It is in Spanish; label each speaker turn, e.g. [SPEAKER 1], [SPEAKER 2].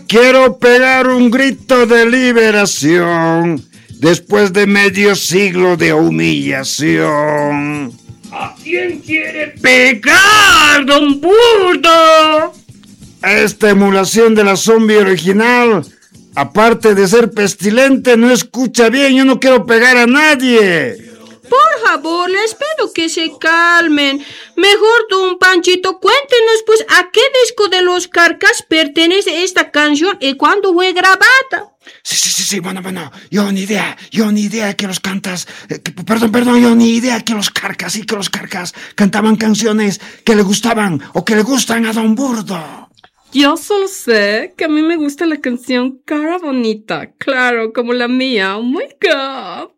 [SPEAKER 1] quiero pegar un grito de liberación después de medio siglo de humillación.
[SPEAKER 2] ¿A quién quiere pegar, don Burdo?
[SPEAKER 1] A esta emulación de la zombie original, aparte de ser pestilente, no escucha bien. Yo no quiero pegar a nadie.
[SPEAKER 3] Por favor, les pido que se calmen. Mejor, don Panchito, cuéntenos pues a qué disco de los Carcas pertenece esta canción y cuándo fue grabada.
[SPEAKER 1] Sí, bueno, yo ni idea que los cantas, perdón, yo ni idea que los Carcas cantaban canciones que le gustaban o que le gustan a don Burdo.
[SPEAKER 3] Yo solo sé que a mí me gusta la canción Cara Bonita, claro, como la mía. Oh my God.